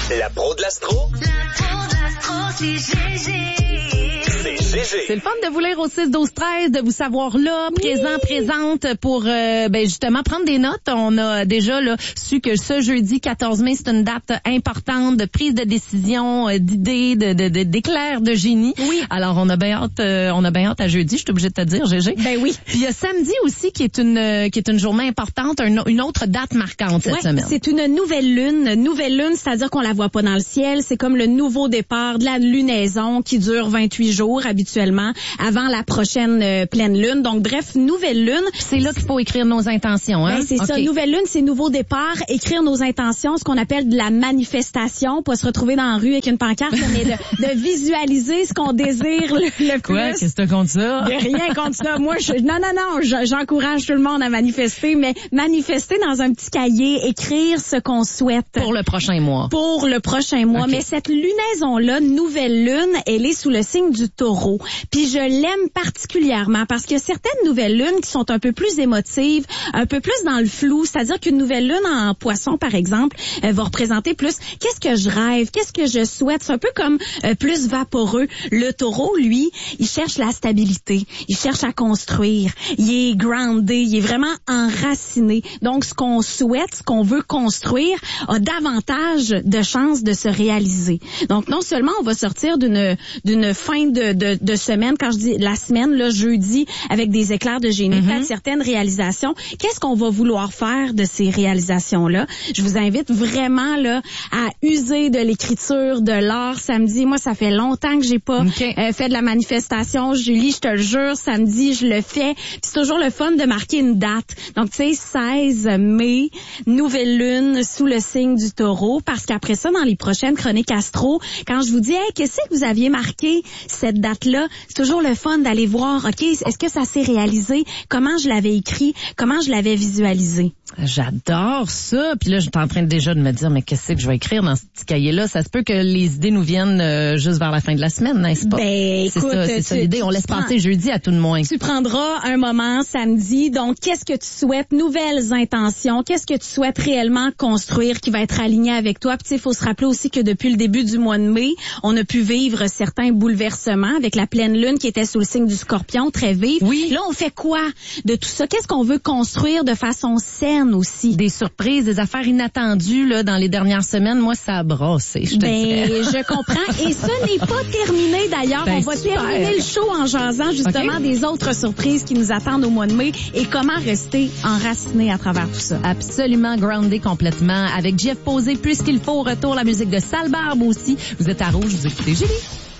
La pro de l'astro. La pro de l'astro, c'est GG. C'est GG. C'est le fun de vous lire au 6-12-13, de vous savoir là, présente pour justement prendre des notes. On a déjà là su que ce jeudi 14 mai, c'est une date importante de prise de décision, d'idées, d'éclairs de génie. Oui. Alors on a bien hâte à jeudi, je suis obligée de te dire, GG. Ben oui. Puis il y a samedi aussi qui est une journée importante, une autre date marquante cette semaine. C'est une nouvelle lune. Nouvelle lune, c'est-à-dire qu'on la voit pas dans le ciel. C'est comme le nouveau départ de la lunaison qui dure 28 jours habituellement avant la prochaine pleine lune. Donc bref, nouvelle lune. C'est là qu'il faut écrire nos intentions, hein? Ben, c'est ça. Nouvelle lune, c'est nouveau départ. Écrire nos intentions, ce qu'on appelle de la manifestation. Pas se retrouver dans la rue avec une pancarte, mais de visualiser ce qu'on désire le plus. Quoi? Qu'est-ce que t'as contre ça? Rien contre ça. Moi, j'encourage tout le monde à manifester, mais manifester dans un petit cahier, écrire ce qu'on souhaite. Pour le prochain mois. Okay. Mais cette lunaison-là, nouvelle lune, elle est sous le signe du Taureau. Puis je l'aime particulièrement parce qu'il y a certaines nouvelles lunes qui sont un peu plus émotives, un peu plus dans le flou. C'est-à-dire qu'une nouvelle lune en Poisson, par exemple, va représenter plus qu'est-ce que je rêve, qu'est-ce que je souhaite. C'est un peu comme plus vaporeux. Le Taureau, lui, il cherche la stabilité. Il cherche à construire. Il est groundé. Il est vraiment enraciné. Donc, ce qu'on souhaite, ce qu'on veut construire, a davantage de chances de se réaliser. Donc, non seulement on va sortir d'une fin de semaine, quand je dis la semaine, là, jeudi, avec des éclairs de génie, peut-être certaines réalisations. Qu'est-ce qu'on va vouloir faire de ces réalisations-là? Je vous invite vraiment là à user de l'écriture, de l'art samedi. Moi, ça fait longtemps que j'ai pas fait de la manifestation. Julie, je te le jure, samedi, je le fais. Puis c'est toujours le fun de marquer une date. Donc, tu sais, 16 mai, nouvelle lune sous le signe du Taureau, parce qu'après ça, dans les prochaines chroniques astro, quand je vous dis, hey, qu'est-ce que vous aviez marqué cette date-là, c'est toujours le fun d'aller voir, OK, est-ce que ça s'est réalisé? Comment je l'avais écrit? Comment je l'avais visualisé? J'adore ça. Puis là, j'étais en train déjà de me dire, mais qu'est-ce que je vais écrire dans ce petit cahier-là? Ça se peut que les idées nous viennent juste vers la fin de la semaine, n'est-ce pas? Ben, écoute, c'est ça l'idée. On laisse passer jeudi à tout le moins. Tu prendras un moment samedi. Donc, qu'est-ce que tu souhaites? Nouvelles intentions. Qu'est-ce que tu souhaites réellement construire qui va être aligné avec toi? Puis, tu sais, il faut se rappeler aussi que depuis le début du mois de mai, on a pu vivre certains bouleversements avec la pleine lune qui était sous le signe du Scorpion, très vive. Oui. Là, on fait quoi de tout ça? Qu'est-ce qu'on veut construire de façon saine aussi? Des surprises, des affaires inattendues là dans les dernières semaines. Moi, ça a brassé, je te dirais. Je comprends. Et ce n'est pas terminé d'ailleurs. On va terminer le show en jasant justement des autres surprises qui nous attendent au mois de mai et comment rester enraciné à travers tout ça. Absolument groundé complètement avec Jeff Posé plus qu'il faut. Retour la musique de Sale Barbe aussi. Vous êtes à Rouge, vous écoutez Julie.